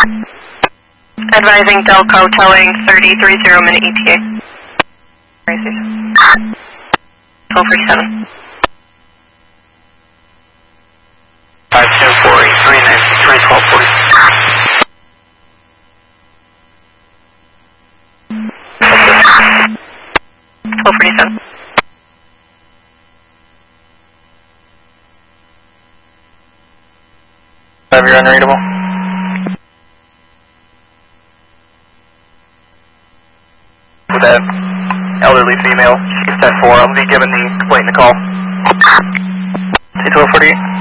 Advising Delco towing 3030 minute ETA. 1247. 1247. Have your unreadable. With that elderly female, she's 10-4. I'll be giving the complainant a call. 1248.